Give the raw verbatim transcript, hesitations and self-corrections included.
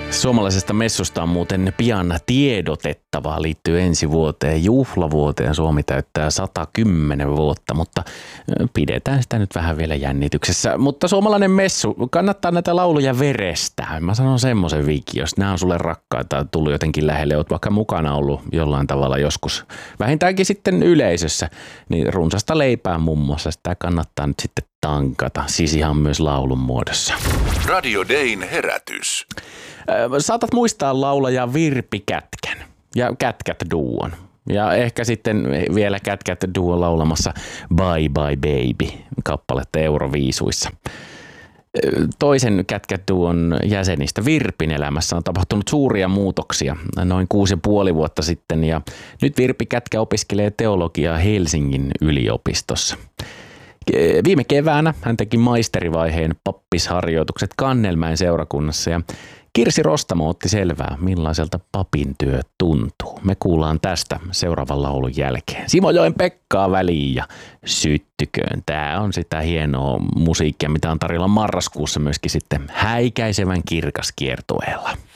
Suomalaisesta messusta on muuten pian tiedotettavaa, liittyy ensi vuoteen, juhlavuoteen. Suomi täyttää sata kymmenen vuotta, mutta pidetään sitä nyt vähän vielä jännityksessä. Mutta suomalainen messu, kannattaa näitä lauluja verestää. Mä sanon semmoisen Viki, jos nämä on sulle rakkaita, tullut jotenkin lähelle, oot vaikka mukana ollut jollain tavalla joskus, vähintäänkin sitten yleisössä, niin runsasta leipää muun muassa. Sitä kannattaa nyt sitten tankata, siis ihan myös laulun muodossa. Radio Dayn herätys. Saatat muistaa laulaja Virpi Kätkän ja Kätkät-duon. Ja ehkä sitten vielä Kätkät-duo laulamassa Bye Bye Baby -kappaletta Euroviisuissa. Toisen Kätkät-duon jäsenistä Virpin elämässä on tapahtunut suuria muutoksia noin kuusi ja puoli vuotta sitten. Ja nyt Virpi Kätkä opiskelee teologiaa Helsingin yliopistossa. Viime keväänä hän teki maisterivaiheen pappisharjoitukset Kannelmäen seurakunnassa ja Kirsi Rostamo otti selvää, millaiselta papin työ tuntuu. Me kuullaan tästä seuraavan laulun jälkeen. Simojoen Pekkaa väliin ja Syttyköön. Tämä on sitä hienoa musiikkia, mitä on tarjolla marraskuussa myöskin sitten Häikäisevän kirkas -kiertueella.